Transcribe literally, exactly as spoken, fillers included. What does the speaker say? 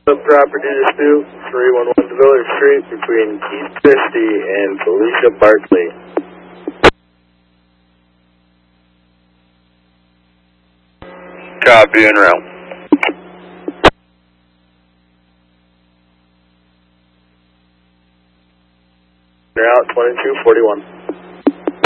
The property dispute, three one one Village Street between Keith Christie and Felicia Barkley. Copy en route. Route twenty-two forty-one.